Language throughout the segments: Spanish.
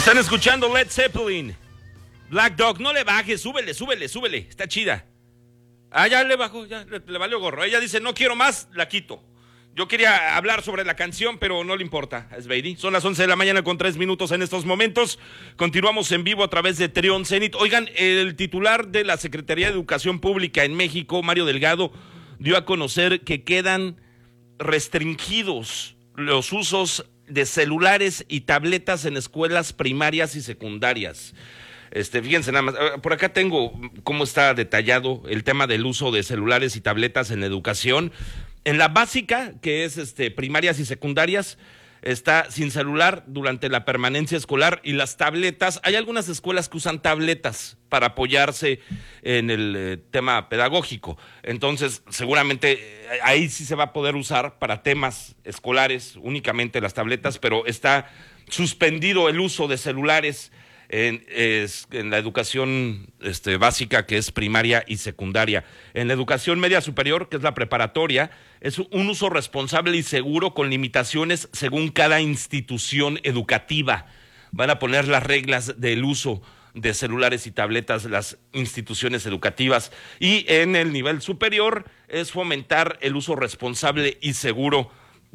Están escuchando Led Zeppelin. Black Dog, no le bajes, súbele. Está chida. Ah, ya le bajó, ya le valió gorro. Ella dice, no quiero más, la quito. Yo quería hablar sobre la canción, pero no le importa, Sveidi. Son las 11 de la mañana con 3 minutos en estos momentos. Continuamos en vivo a través de Trión Zenit. Oigan, el titular de la Secretaría de Educación Pública en México, Mario Delgado, dio a conocer que quedan restringidos los usos de celulares y tabletas en escuelas primarias y secundarias. Fíjense nada más, por acá tengo cómo está detallado el tema del uso de celulares y tabletas en la educación. En la básica, que es primarias y secundarias, está sin celular durante la permanencia escolar, y las tabletas, hay algunas escuelas que usan tabletas para apoyarse en el tema pedagógico. Entonces, seguramente ahí sí se va a poder usar para temas escolares únicamente las tabletas, pero está suspendido el uso de celulares en la educación básica, que es primaria y secundaria. En la educación media superior, que es la preparatoria, es un uso responsable y seguro con limitaciones según cada institución educativa. Van a poner las reglas del uso de celulares y tabletas las instituciones educativas. Y en el nivel superior es fomentar el uso responsable y seguro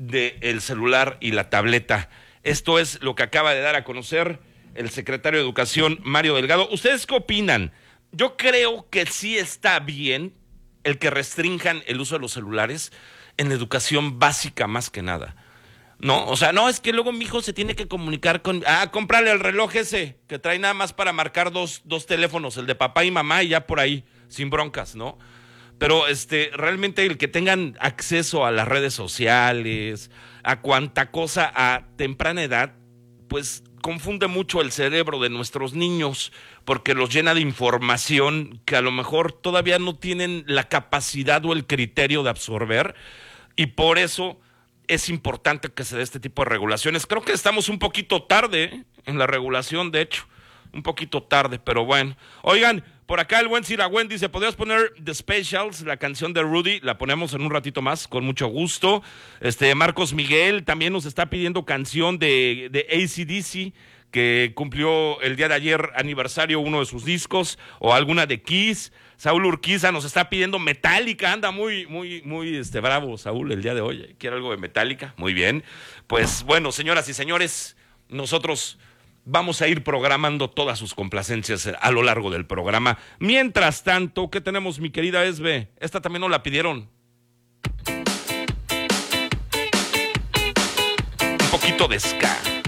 del celular y la tableta. Esto es lo que acaba de dar a conocer el secretario de Educación, Mario Delgado. ¿Ustedes qué opinan? Yo creo que sí está bien el que restrinjan el uso de los celulares en la educación básica más que nada. No, o sea, no, es que luego mi hijo se tiene que comunicar con... cómprale el reloj ese, que trae nada más para marcar dos teléfonos, el de papá y mamá, y ya por ahí, sin broncas, ¿no? Pero realmente el que tengan acceso a las redes sociales, a cuanta cosa a temprana edad, pues confunde mucho el cerebro de nuestros niños, porque los llena de información que a lo mejor todavía no tienen la capacidad o el criterio de absorber, y por eso es importante que se dé este tipo de regulaciones. Creo que estamos un poquito tarde en la regulación, de hecho, un poquito tarde, pero bueno. Oigan, por acá el buen Siragüen dice, ¿podrías poner The Specials, la canción de Rudy? La ponemos en un ratito más, con mucho gusto. Marcos Miguel también nos está pidiendo canción de AC/DC, que cumplió el día de ayer aniversario uno de sus discos, o alguna de Kiss. Saúl Urquiza nos está pidiendo Metallica, anda muy bravo Saúl el día de hoy, quiere algo de Metallica, muy bien. Pues bueno, señoras y señores, nosotros vamos a ir programando todas sus complacencias a lo largo del programa. Mientras tanto, ¿qué tenemos, mi querida Esbe? Esta también nos la pidieron. Un poquito de ska.